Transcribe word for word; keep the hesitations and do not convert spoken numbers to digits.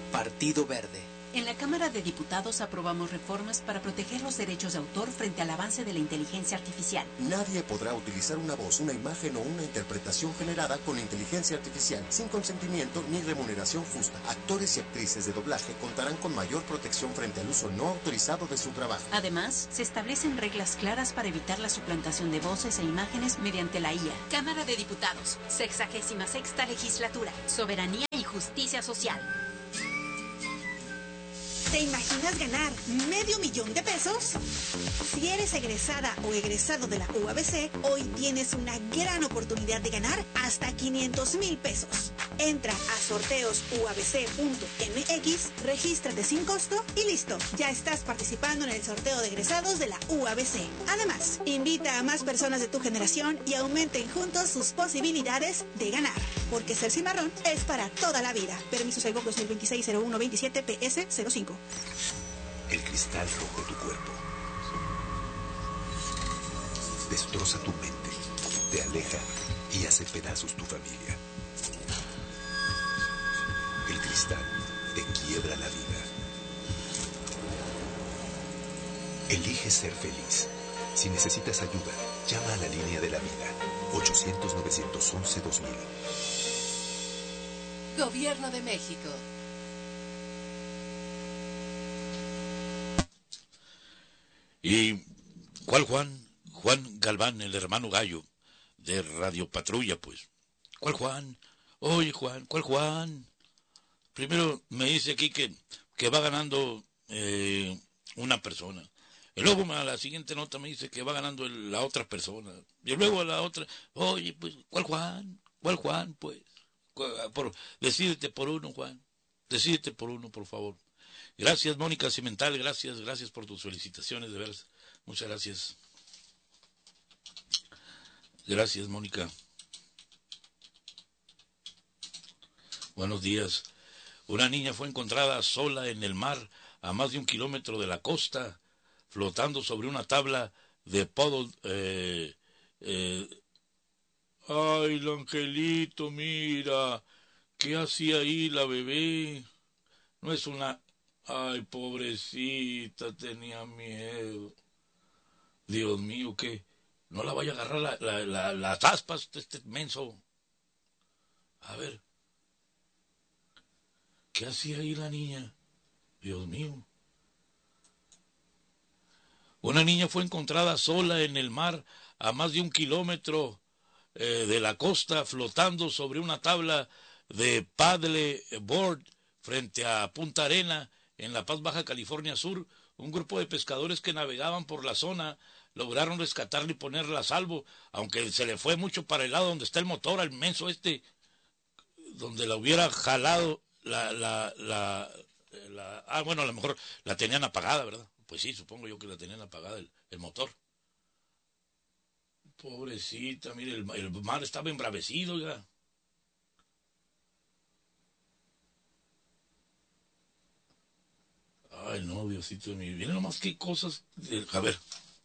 Partido Verde. En la Cámara de Diputados aprobamos reformas para proteger los derechos de autor frente al avance de la inteligencia artificial. Nadie podrá utilizar una voz, una imagen o una interpretación generada con inteligencia artificial sin consentimiento ni remuneración justa. Actores y actrices de doblaje contarán con mayor protección frente al uso no autorizado de su trabajo. Además, se establecen reglas claras para evitar la suplantación de voces e imágenes mediante la I A. Cámara de Diputados, sexagésima sexta legislatura, soberanía y justicia social. ¿Te imaginas ganar medio millón de pesos? Si eres egresada o egresado de la U A B C, hoy tienes una gran oportunidad de ganar hasta quinientos mil pesos. Entra a sorteos u a b c punto m x, regístrate sin costo y listo. Ya estás participando en el sorteo de egresados de la U A B C. Además, invita a más personas de tu generación y aumenten juntos sus posibilidades de ganar. Porque ser cimarrón es para toda la vida. Permiso Segov dos mil veintiséis cero uno veintisiete P S cero cinco. El cristal rojo de tu cuerpo destroza tu mente, te aleja y hace pedazos tu familia. El cristal te quiebra la vida. Elige ser feliz. Si necesitas ayuda, llama a la línea de la vida. ochocientos, novecientos once, dos mil. Gobierno de México. ¿Y cuál Juan? Juan Galván, el hermano Gallo, de Radio Patrulla, pues. ¿Cuál Juan? Oye, Juan, ¿cuál Juan? Primero me dice aquí que, que va ganando eh, una persona. Y luego a la siguiente nota me dice que va ganando el, la otra persona. Y luego a la otra, oye, pues, ¿cuál Juan? ¿Cuál Juan, pues? Por, decídete por uno, Juan. Decídete por uno, por favor. Gracias, Mónica Cimental, gracias, gracias por tus felicitaciones, de veras. Muchas gracias. Gracias, Mónica. Buenos días. Una niña fue encontrada sola en el mar a más de un kilómetro de la costa, flotando sobre una tabla de podo. Eh, eh. Ay, el angelito, mira, ¿qué hacía ahí la bebé? No es una... Ay, pobrecita, tenía miedo. Dios mío, ¿qué? No la vaya a agarrar la, la, la, las aspas, este menso. A ver. ¿Qué hacía ahí la niña? Dios mío. Una niña fue encontrada sola en el mar a más de un kilómetro eh, de la costa, flotando sobre una tabla de paddle board frente a Punta Arena, en La Paz, Baja California Sur. Un grupo de pescadores que navegaban por la zona lograron rescatarla y ponerla a salvo, aunque se le fue mucho para el lado donde está el motor, al menso este, donde la hubiera jalado la, la, la, la... Ah, bueno, a lo mejor la tenían apagada, ¿verdad? Pues sí, supongo yo que la tenían apagada el, el motor. Pobrecita, mire, el, el mar estaba embravecido ya. Ay, no, Diosito de mi vida. Miren nomás qué cosas. A ver,